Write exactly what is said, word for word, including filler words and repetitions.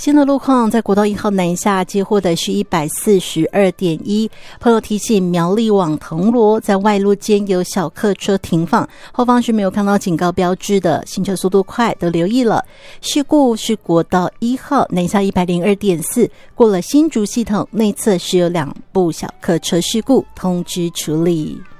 新的路况，在国道一号南下接获的是一百四十二点一。朋友提醒，苗栗往铜锣在外路间有小客车停放，后方是没有看到警告标志的，行车速度快都留意了。事故是国道一号南下一百零二点四，过了新竹系统内侧是有两部小客车事故，通知处理。